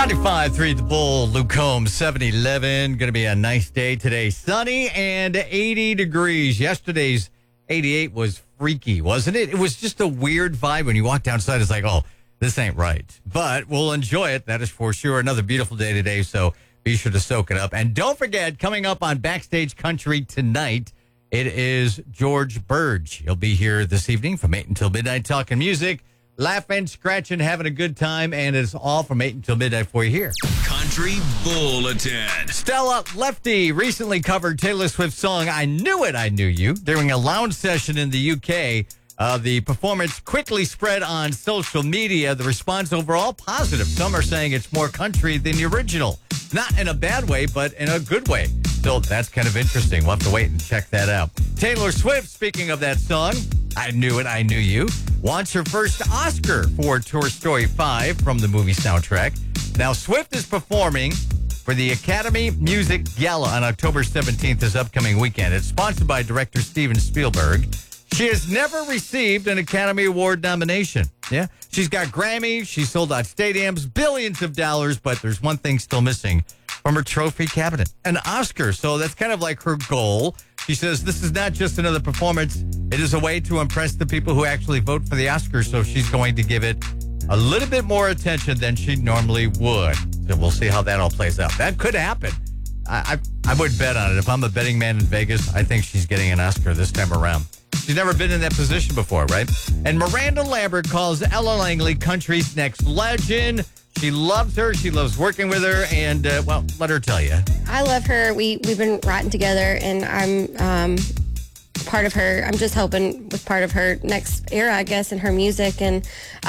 95.3 The Bull, Luke Combs, 7-Eleven. Going to be a nice day today. Sunny and 80 degrees. Yesterday's 88 was freaky, wasn't it? It was just a weird vibe when you walked outside. It's like, oh, this ain't right. But we'll enjoy it. That is for sure. Another beautiful day today, so be sure to soak it up. And don't forget, coming up on Backstage Country tonight, it is George Burge. He'll be here this evening from 8 until midnight talking music, laughing, scratching, having a good time, and it's all from 8 until midnight for you here. Country Bulletin. Stella Lefty recently covered Taylor Swift's song, I Knew It, I Knew You, during a lounge session in the UK. The performance quickly spread on social media. The response overall positive. Some are saying it's more country than the original. Not in a bad way, but in a good way. So that's kind of interesting. We'll have to wait and check that out. Taylor Swift, speaking of that song, I Knew It, I Knew You, wants her first Oscar for Toy Story 5 from the movie soundtrack. Now, Swift is performing for the Academy Music Gala on October 17th, this upcoming weekend. It's sponsored by director Steven Spielberg. She has never received an Academy Award nomination. Yeah, she's got Grammys, she's sold out stadiums, billions of dollars, but there's one thing still missing from her trophy cabinet, an Oscar. So that's kind of like her goal. She says this is not just another performance. It is a way to impress the people who actually vote for the Oscars. So she's going to give it a little bit more attention than she normally would. So we'll see how that all plays out. That could happen. I would bet on it. If I'm a betting man in Vegas, I think she's getting an Oscar this time around. She's never been in that position before, right? And Miranda Lambert calls Ella Langley country's next legend. She loves her. She loves working with her. And, well, let her tell you. I love her. We've been writing together, and I'm part of her. I'm just helping with part of her next era, I guess, in her music. And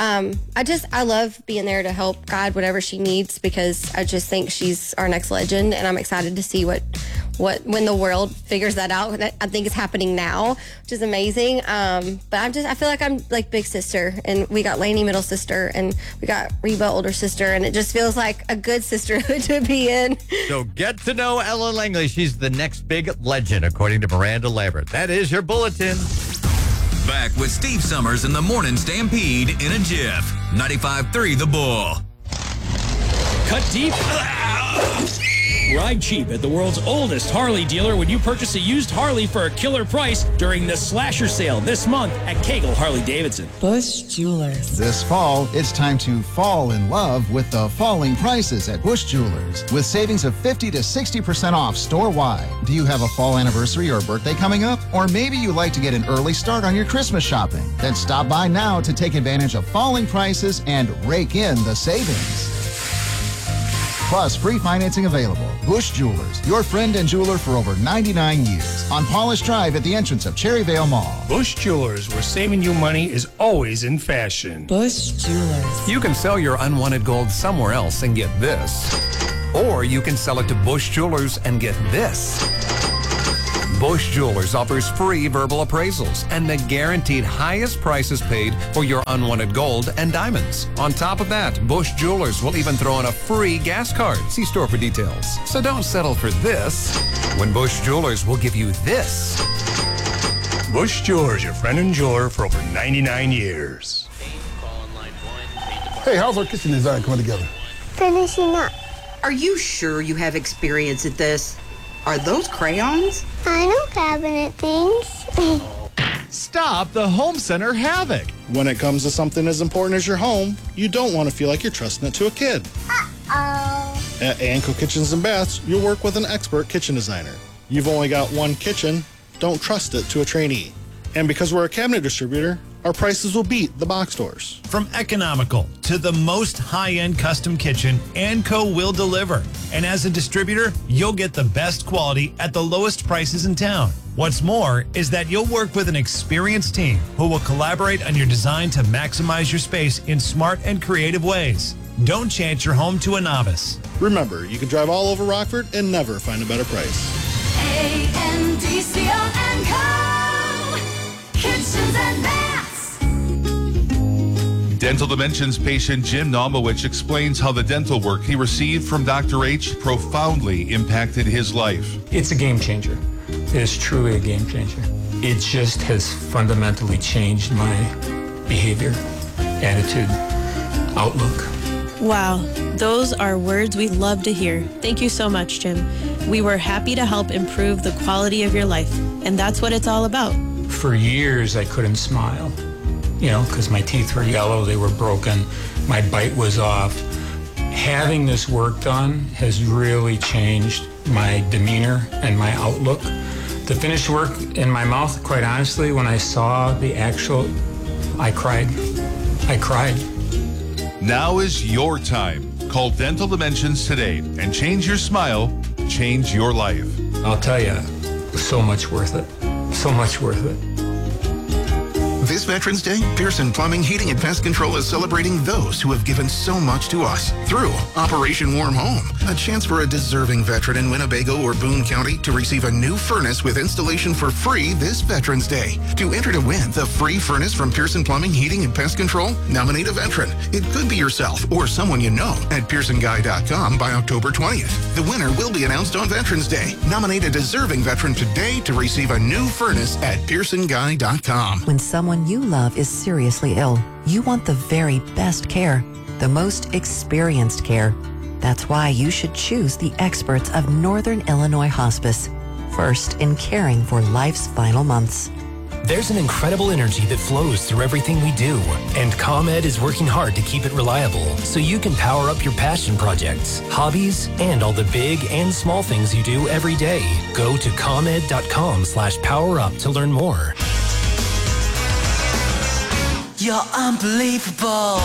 I love being there to help guide whatever she needs, because I just think she's our next legend, and I'm excited to see what when the world figures that out. I think it's happening now, which is amazing. But I feel like I'm like big sister, and we got Lainey middle sister, and we got Reba older sister, and it just feels like a good sisterhood to be in. So get to know Ella Langley. She's the next big legend, according to Miranda Lambert. That is your bulletin. Back with Steve Summers in the Morning Stampede in a jiff. 95.3 The Bull. Cut deep. Ride cheap at the world's oldest Harley dealer when you purchase a used Harley for a killer price during the Slasher Sale this month at Kegel Harley-Davidson. Bush Jewelers. This fall, it's time to fall in love with the falling prices at Bush Jewelers, with savings of 50 to 60% off store-wide. Do you have a fall anniversary or birthday coming up? Or maybe you like to get an early start on your Christmas shopping? Then stop by now to take advantage of falling prices and rake in the savings. Plus, free financing available. Bush Jewelers, your friend and jeweler for over 99 years. On Polish Drive at the entrance of Cherryvale Mall. Bush Jewelers, where saving you money is always in fashion. Bush Jewelers. You can sell your unwanted gold somewhere else and get this. Or you can sell it to Bush Jewelers and get this. Bush Jewelers offers free verbal appraisals and the guaranteed highest prices paid for your unwanted gold and diamonds. On top of that, Bush Jewelers will even throw in a free gas card. See store for details. So don't settle for this when Bush Jewelers will give you this. Bush Jewelers, your friend and jeweler for over 99 years. Hey, how's our kitchen design coming together? Finishing up. Are you sure you have experience at this? Are those crayons? I know cabinet things. Stop the home center havoc. When it comes to something as important as your home, you don't want to feel like you're trusting it to a kid. Uh-oh. At Anco Kitchens and Baths, you'll work with an expert kitchen designer. You've only got one kitchen, don't trust it to a trainee. And because we're a cabinet distributor, our prices will beat the box stores. From economical to the most high-end custom kitchen, Anco will deliver. And as a distributor, you'll get the best quality at the lowest prices in town. What's more is that you'll work with an experienced team who will collaborate on your design to maximize your space in smart and creative ways. Don't chance your home to a novice. Remember, you can drive all over Rockford and never find a better price. A-N-D-C-O and Co. Kitchens and Baths. Dental Dimensions patient Jim Naumowicz explains how the dental work he received from Dr. H profoundly impacted his life. It's a game changer. It is truly a game changer. It just has fundamentally changed my behavior, attitude, outlook. Wow, those are words we love to hear. Thank you so much, Jim. We were happy to help improve the quality of your life, and that's what it's all about. For years, I couldn't smile, because my teeth were yellow, they were broken, my bite was off. Having this work done has really changed my demeanor and my outlook. The finished work in my mouth, quite honestly, when I saw the actual, I cried. Now is your time. Call Dental Dimensions today and change your smile, change your life. I'll tell you, so much worth it. So much worth it. This Veterans Day, Pearson Plumbing, Heating, and Pest Control is celebrating those who have given so much to us through Operation Warm Home, a chance for a deserving veteran in Winnebago or Boone County to receive a new furnace with installation for free this Veterans Day. To enter to win the free furnace from Pearson Plumbing, Heating, and Pest Control, nominate a veteran. It could be yourself or someone you know at PearsonGuy.com by October 20th. The winner will be announced on Veterans Day. Nominate a deserving veteran today to receive a new furnace at PearsonGuy.com. When someone you love is seriously ill, you want the very best care, the most experienced care. That's why you should choose the experts of Northern Illinois Hospice, first in caring for life's final months. There's an incredible energy that flows through everything we do, and ComEd is working hard to keep it reliable so you can power up your passion projects, hobbies, and all the big and small things you do every day. Go to ComEd.com/powerup to learn more. You're unbelievable.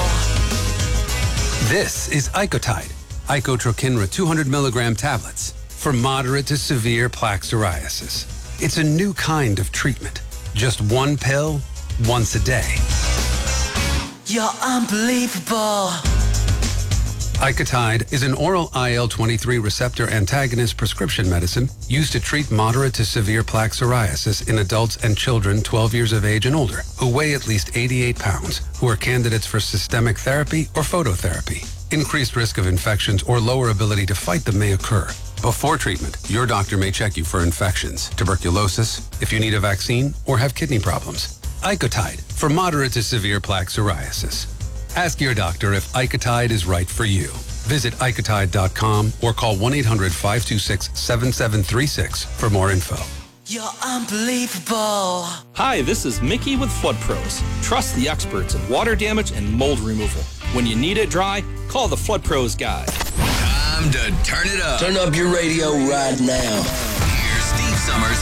This is Icotide, Icotrokinra 200 milligram tablets for moderate to severe plaque psoriasis. It's a new kind of treatment. Just one pill, once a day. You're unbelievable. Icotide is an oral IL-23 receptor antagonist prescription medicine used to treat moderate to severe plaque psoriasis in adults and children 12 years of age and older who weigh at least 88 pounds, who are candidates for systemic therapy or phototherapy. Increased risk of infections or lower ability to fight them may occur. Before treatment, your doctor may check you for infections, tuberculosis, if you need a vaccine, or have kidney problems. Icotide for moderate to severe plaque psoriasis. Ask your doctor if Icotide is right for you. Visit Icotide.com or call 1-800-526-7736 for more info. You're unbelievable. Hi, this is Mickey with Flood Pros. Trust the experts in water damage and mold removal. When you need it dry, call the Flood Pros guy. Time to turn it up. Turn up your radio right now. Here's Steve Summers